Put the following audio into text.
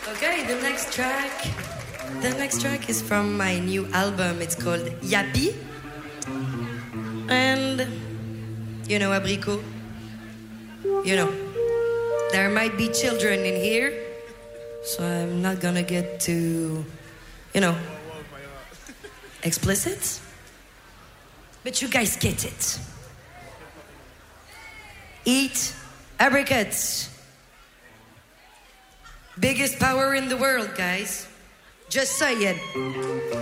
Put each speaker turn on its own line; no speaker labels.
Okay, the next track is from my new album. It's called Yappy. And, you know, Abricot, you know, there might be children in here, so I'm not gonna get too, you know, explicit. But you guys get it. Eat apricots. Biggest power in the world, guys. Just saying.